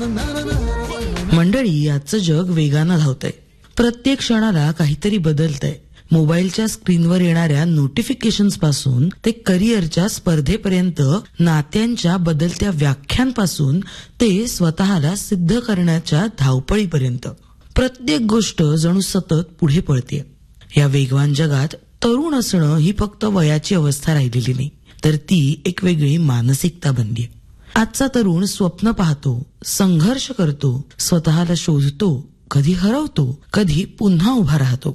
मंडळी, आजचं जग वेगानं धावतंय. प्रत्येक क्षणाला काहीतरी बदलतंय. मोबाईलच्या स्क्रीनवर येणाऱ्या नोटिफिकेशन्स पासून ते करिअरच्या स्पर्धेपर्यंत, नात्यांच्या बदलत्या व्याख्यांपासून ते स्वतःला सिद्ध करण्याच्या धावपळीपर्यंत प्रत्येक गोष्ट जणू सतत पुढे पळतेय. या वेगवान जगात तरुण असणं ही फक्त वयाची अवस्था राहिलेली नाही, तर ती एक वेगळी मानसिकता बनलीय. आजचा तरुण स्वप्न पाहतो, संघर्ष करतो, स्वतःला शोधतो, कधी हरवतो, कधी पुन्हा उभा राहतो.